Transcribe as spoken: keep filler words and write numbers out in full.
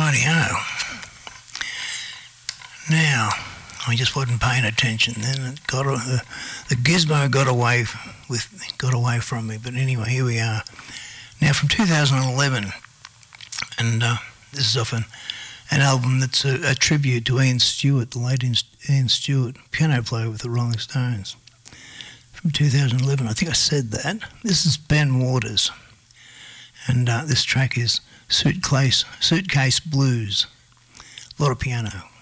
Rightio. Now, I just wasn't paying attention. Then it got uh, the gizmo got away with got away from me. But anyway, here we are. Now from two thousand eleven, and uh, this is often an album that's a, a tribute to Ian Stewart, the late Ian, Ian Stewart, piano player with the Rolling Stones. From two thousand eleven, I think I said that. This is Ben Waters, and uh, this track is Suitcase, Suitcase Blues. A lot of piano.